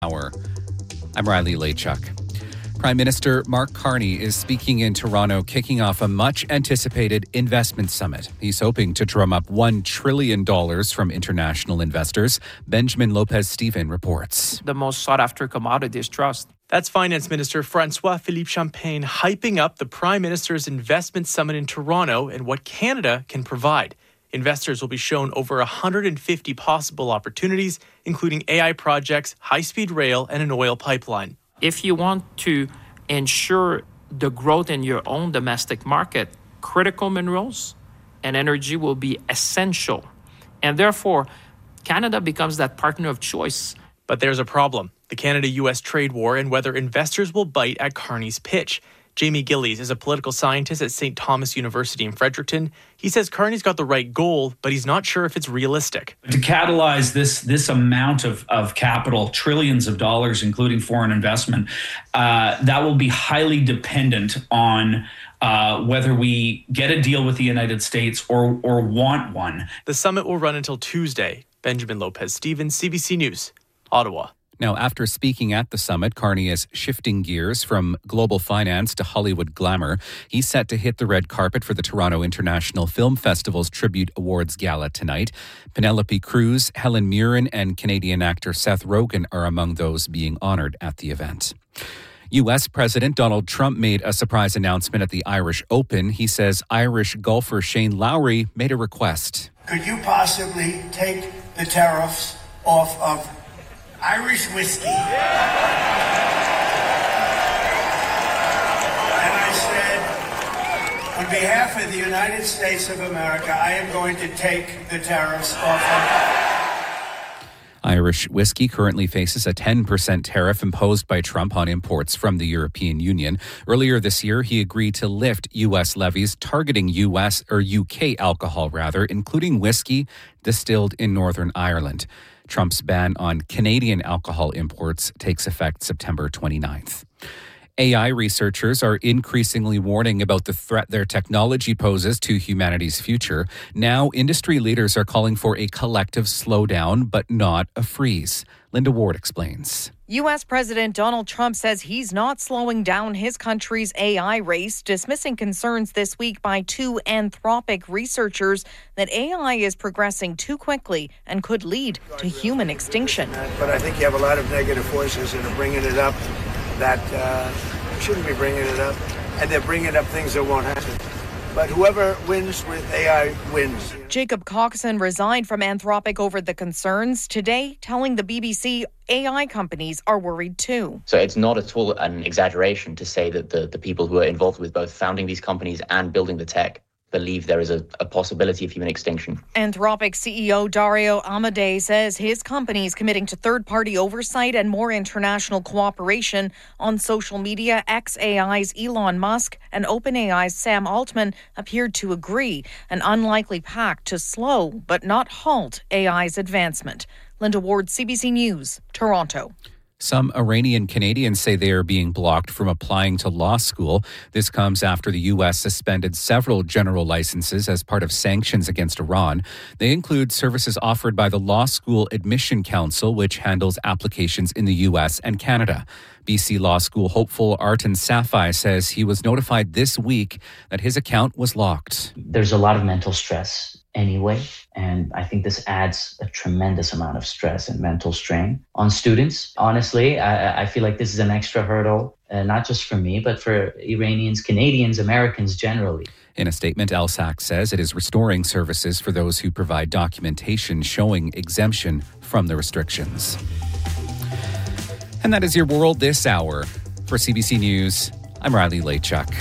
hour. I'm Riley Lachuk. Prime Minister Mark Carney is speaking in Toronto, kicking off a much-anticipated investment summit. He's hoping to drum up $1 trillion from international investors. Benjamin Lopez-Steven reports. The most sought-after commodity is trust. That's Finance Minister François-Philippe Champagne hyping up the Prime Minister's investment summit in Toronto and what Canada can provide. Investors will be shown over 150 possible opportunities, including AI projects, high-speed rail, and an oil pipeline. If you want to ensure the growth in your own domestic market, critical minerals and energy will be essential. And therefore, Canada becomes that partner of choice. But there's a problem: the Canada-U.S. trade war and whether investors will bite at Carney's pitch. Jamie Gillies is a political scientist at St. Thomas University in Fredericton. He says Carney's got the right goal, but he's not sure if it's realistic. To catalyze this amount of capital, trillions of dollars, including foreign investment, that will be highly dependent on whether we get a deal with the United States or want one. The summit will run until Tuesday. Benjamin Lopez-Steven, CBC News, Ottawa. Now, after speaking at the summit, Carney is shifting gears from global finance to Hollywood glamour. He's set to hit the red carpet for the Toronto International Film Festival's Tribute Awards Gala tonight. Penelope Cruz, Helen Mirren, and Canadian actor Seth Rogen are among those being honored at the event. U.S. President Donald Trump made a surprise announcement at the Irish Open. He says Irish golfer Shane Lowry made a request. Could you possibly take the tariffs off of Irish whiskey? And I said, on behalf of the United States of America, I am going to take the tariffs off of Irish whiskey currently faces a 10% tariff imposed by Trump on imports from the European Union. Earlier this year, he agreed to lift U.S. levies targeting UK alcohol, including whiskey distilled in Northern Ireland. Trump's ban on Canadian alcohol imports takes effect September 29th. AI researchers are increasingly warning about the threat their technology poses to humanity's future. Now, industry leaders are calling for a collective slowdown, but not a freeze. Linda Ward explains. U.S. President Donald Trump says he's not slowing down his country's AI race, dismissing concerns this week by two Anthropic researchers that AI is progressing too quickly and could lead to human extinction. But I think you have a lot of negative forces that are bringing it up that shouldn't be bringing it up, and they're bringing up things that won't happen. But whoever wins with AI wins. Jacob Coxon resigned from Anthropic over the concerns, today telling the BBC AI companies are worried too. So it's not at all an exaggeration to say that the people who are involved with both founding these companies and building the tech believe there is a possibility of human extinction. Anthropic CEO Dario Amodei says his company is committing to third-party oversight and more international cooperation on social media. xAI's Elon Musk and OpenAI's Sam Altman appeared to agree, an unlikely pact to slow but not halt AI's advancement. Linda Ward, CBC News, Toronto. Some Iranian Canadians say they are being blocked from applying to law school. This comes after the U.S. suspended several general licenses as part of sanctions against Iran. They include services offered by the Law School Admission Council, which handles applications in the U.S. and Canada. BC Law School hopeful Artan Safai says he was notified this week that his account was locked. There's a lot of mental stress anyway, and I think this adds a tremendous amount of stress and mental strain on students. Honestly, I feel like this is an extra hurdle, not just for me, but for Iranians, Canadians, Americans generally. In a statement, LSAC says it is restoring services for those who provide documentation showing exemption from the restrictions. And that is your world this hour. For CBC News, I'm Riley Lachuk.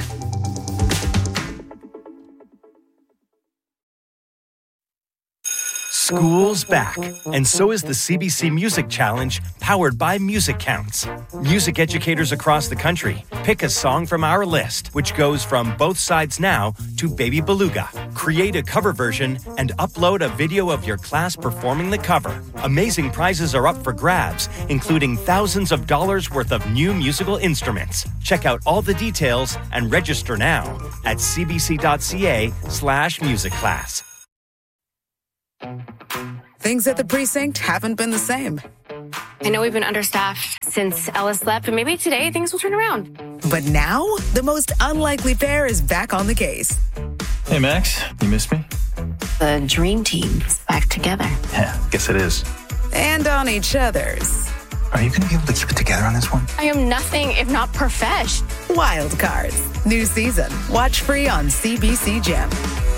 School's back, and so is the CBC Music Challenge, powered by Music Counts. Music educators across the country pick a song from our list, which goes from Both Sides Now to Baby Beluga. Create a cover version and upload a video of your class performing the cover. Amazing prizes are up for grabs, including thousands of dollars worth of new musical instruments. Check out all the details and register now at cbc.ca/musicclass. Things at the precinct haven't been the same. I know we've been understaffed since Ellis left, but maybe today things will turn around. But now, the most unlikely pair is back on the case. Hey, Max, you missed me? The dream team is back together. Yeah, guess it is. And on each other's. Are you going to be able to keep it together on this one? I am nothing if not profesh. Wild Cards. New season. Watch free on CBC Gem.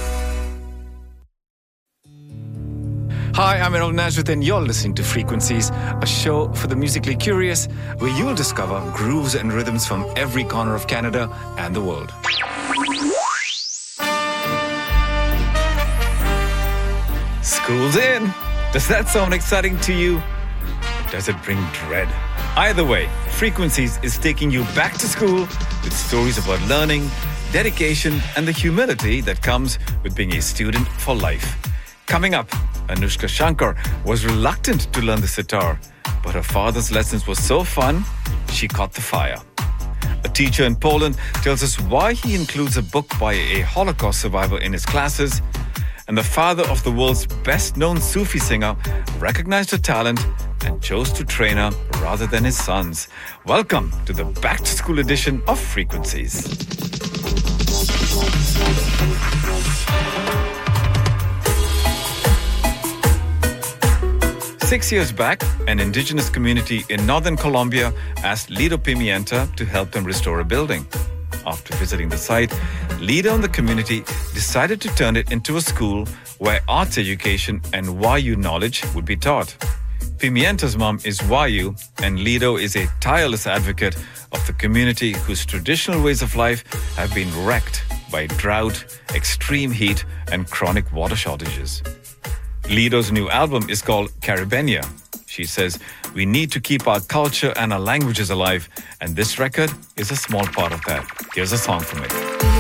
Hi, I'm Errol Nazareth, and you're listening to Frequencies, a show for the musically curious, where you'll discover grooves and rhythms from every corner of Canada and the world. School's in! Does that sound exciting to you? Does it bring dread? Either way, Frequencies is taking you back to school with stories about learning, dedication, and the humility that comes with being a student for life. Coming up, Anushka Shankar was reluctant to learn the sitar, but her father's lessons were so fun, she caught the fire. A teacher in Poland tells us why he includes a book by a Holocaust survivor in his classes, and the father of the world's best-known Sufi singer recognized her talent and chose to train her rather than his sons. Welcome to the back-to-school edition of Frequencies. Six years back, an indigenous community in northern Colombia asked Lido Pimienta to help them restore a building. After visiting the site, Lido and the community decided to turn it into a school where arts education and Wayu knowledge would be taught. Pimienta's mom is Wayu, and Lido is a tireless advocate of the community whose traditional ways of life have been wrecked by drought, extreme heat, and chronic water shortages. Lido's new album is called Caribenia. She says, we need to keep our culture and our languages alive, and this record is a small part of that. Here's a song from it.